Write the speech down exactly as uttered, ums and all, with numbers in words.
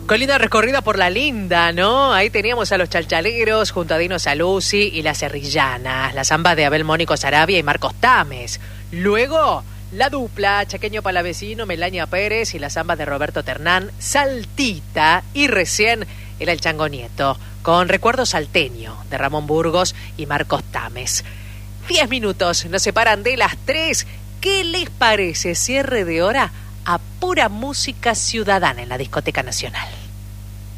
Qué linda recorrida por la linda, ¿no? Ahí teníamos a los Chalchaleros junto a Dino Saluzzi y las Serrillanas, la samba de Abel Mónico Sarabia y Marcos Tames. Luego, la dupla Chaqueño Palavecino, Melania Pérez y la samba de Roberto Ternán, Saltita, y recién era el Chango Nieto, con Recuerdo Salteño de Ramón Burgos y Marcos Tames. Diez minutos nos separan de las tres. ¿Qué les parece cierre de hora a pura música ciudadana en la Discoteca Nacional?